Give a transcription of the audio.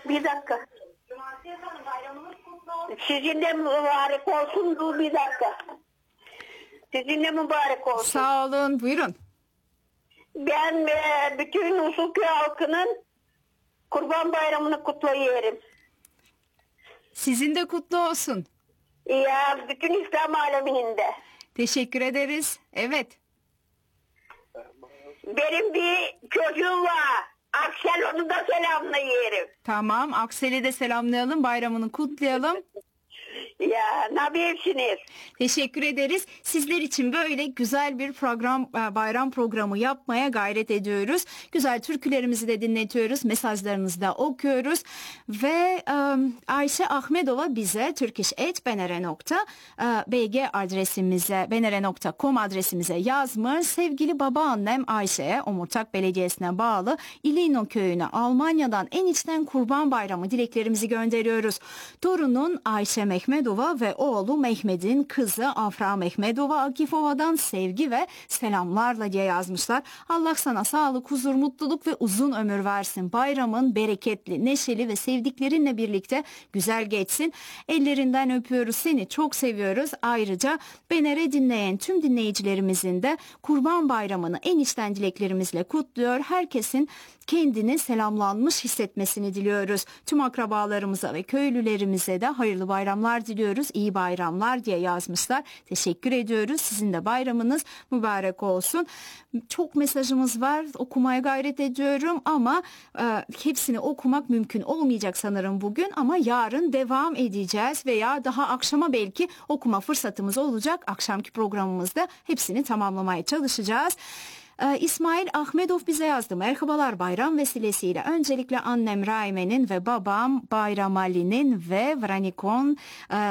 Bir dakika. Sizin de mübarek olsun. Dur bir dakika. Sizin de mübarek olsun. Sağ olun. Buyurun. Ben bütün Usulköy halkının Kurban Bayramı'nı kutlayıyorum. Sizin de kutlu olsun. Ya bütün İslam aleminin de. Teşekkür ederiz. Evet. Benim bir çocuğum var. Aksel, onu da selamlıyorum. Tamam. Aksel'i de selamlayalım. Bayramını kutlayalım. Ya nabiyimsiniz. Teşekkür ederiz. Sizler için böyle güzel bir bayram programı yapmaya gayret ediyoruz. Güzel türkülerimizi de dinletiyoruz. Mesajlarınızı da okuyoruz. Ve Ayşe Ahmedova bize turkish@benere.bg adresimize, benere.com adresimize yazmış. Sevgili babaannem Ayşe'ye Omurtak Belediyesi'ne bağlı İlino köyüne Almanya'dan en içten Kurban Bayramı dileklerimizi gönderiyoruz. Torunun Ayşe Mehmedova ve oğlu Mehmet'in kızı Afra Mehmedova Akifova'dan sevgi ve selamlarla diye yazmışlar. Allah sana sağlık, huzur, mutluluk ve uzun ömür versin. Bayramın bereketli, neşeli ve sevdiklerinle birlikte güzel geçsin. Ellerinden öpüyoruz, seni çok seviyoruz. Ayrıca Benere dinleyen tüm dinleyicilerimizin de Kurban Bayramı'nı en içten dileklerimizle kutluyor. Herkesin kendini selamlanmış hissetmesini diliyoruz. Tüm akrabalarımıza ve köylülerimize de hayırlı bayramlar diliyoruz. İyi bayramlar diye yazmışlar. Teşekkür ediyoruz. Sizin de bayramınız mübarek olsun. Çok mesajımız var. Okumaya gayret ediyorum ama hepsini okumak mümkün olmayacak sanırım bugün, ama yarın devam edeceğiz veya daha akşama belki okuma fırsatımız olacak. Akşamki programımızda hepsini tamamlamaya çalışacağız. İsmail Ahmedov bize yazdı. Merhabalar, bayram vesilesiyle öncelikle annem Raime'nin ve babam Bayram Ali'nin ve Vranikon